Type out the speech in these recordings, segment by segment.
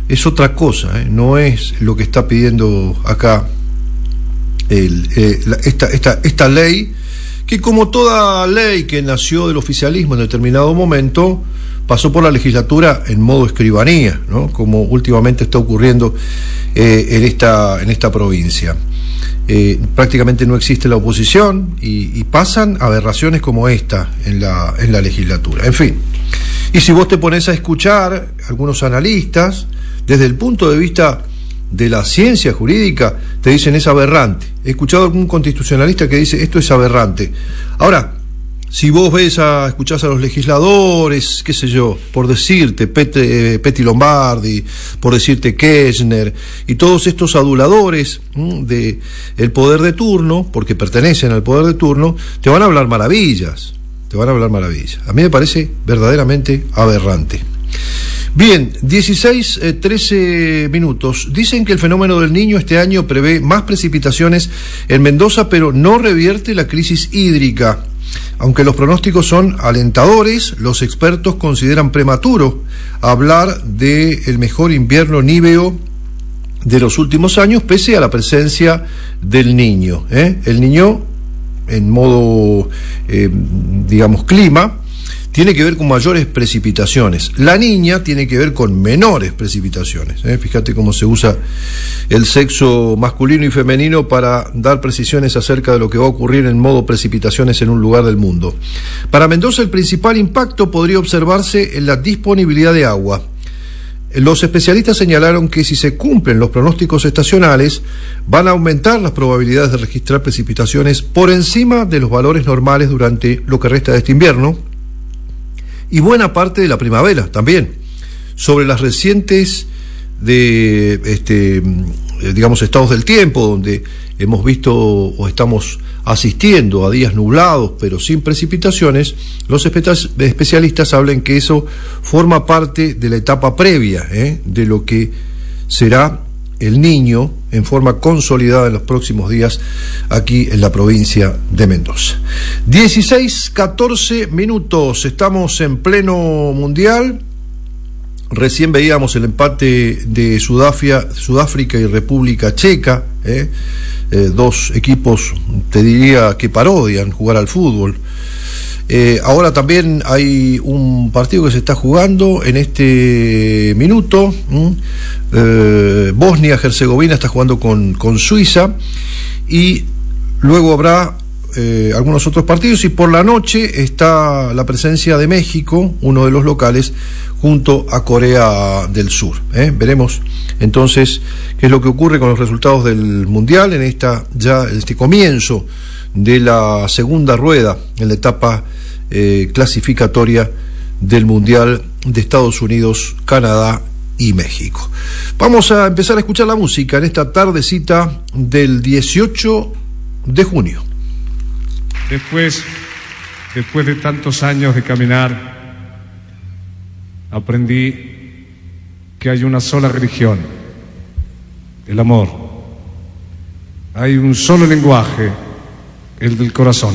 es otra cosa, no es lo que está pidiendo acá esta ley, que como toda ley que nació del oficialismo en determinado momento, pasó por la legislatura en modo escribanía, ¿no? Como últimamente está ocurriendo en esta provincia. Prácticamente no existe la oposición y pasan aberraciones como esta en la legislatura. En fin, y si vos te pones a escuchar algunos analistas, desde el punto de vista de la ciencia jurídica, te dicen es aberrante. He escuchado a algún constitucionalista que dice esto es aberrante. Ahora, si vos escuchás a los legisladores, qué sé yo, por decirte Petty Lombardi, por decirte Kirchner, y todos estos aduladores del poder de turno, porque pertenecen al poder de turno, te van a hablar maravillas. A mí me parece verdaderamente aberrante. Bien, 13 minutos. Dicen que el fenómeno del Niño este año prevé más precipitaciones en Mendoza, pero no revierte la crisis hídrica. Aunque los pronósticos son alentadores, los expertos consideran prematuro hablar del mejor invierno níveo de los últimos años, pese a la presencia del Niño. El Niño, en modo, clima, tiene que ver con mayores precipitaciones. La Niña tiene que ver con menores precipitaciones. Fíjate cómo se usa el sexo masculino y femenino para dar precisiones acerca de lo que va a ocurrir en modo precipitaciones en un lugar del mundo. Para Mendoza, el principal impacto podría observarse en la disponibilidad de agua. Los especialistas señalaron que si se cumplen los pronósticos estacionales, van a aumentar las probabilidades de registrar precipitaciones por encima de los valores normales durante lo que resta de este invierno y buena parte de la primavera también. Sobre las recientes estados del tiempo, donde hemos visto o estamos asistiendo a días nublados pero sin precipitaciones, los especialistas hablan que eso forma parte de la etapa previa de lo que será el Niño en forma consolidada en los próximos días aquí en la provincia de Mendoza. 16:14 minutos, estamos en pleno mundial. Recién veíamos el empate de Sudáfrica y República Checa, dos equipos, te diría, que parodian jugar al fútbol. Ahora también hay un partido que se está jugando en este minuto. Bosnia-Herzegovina está jugando con Suiza, y luego habrá algunos otros partidos, y por la noche está la presencia de México, uno de los locales, junto a Corea del Sur. Veremos entonces qué es lo que ocurre con los resultados del Mundial en este comienzo de la segunda rueda, en la etapa clasificatoria del Mundial de Estados Unidos, Canadá y México. Vamos a empezar a escuchar la música en esta tardecita del 18 de junio. Después de tantos años de caminar, aprendí que hay una sola religión, el amor. Hay un solo lenguaje, el del corazón.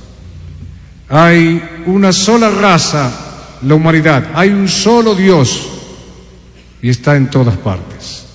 Hay una sola raza, la humanidad. Hay un solo Dios, y está en todas partes.